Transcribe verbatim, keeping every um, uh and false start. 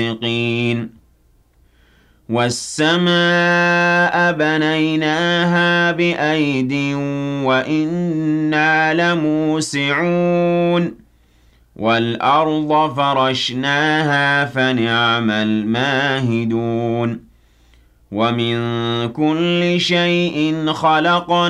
وَالسَّمَاءَ بَنَيْنَاهَا بِأَيْدٍ وَإِنَّا لَمُوسِعُونَ وَالْأَرْضَ فَرَشْنَاهَا فَنِعْمَ الْمَاهِدُونَ وَمِن كُلِّ شَيْءٍ خَلَقْنَا